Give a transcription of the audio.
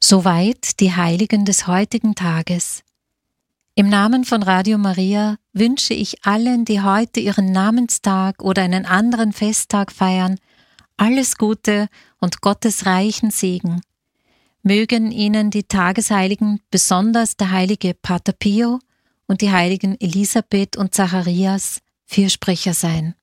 Soweit die Heiligen des heutigen Tages. Im Namen von Radio Maria wünsche ich allen, die heute ihren Namenstag oder einen anderen Festtag feiern, alles Gute und Gottes reichen Segen. Mögen Ihnen die Tagesheiligen, besonders der heilige Pater Pio und die heiligen Elisabeth und Zacharias, Fürsprecher sein.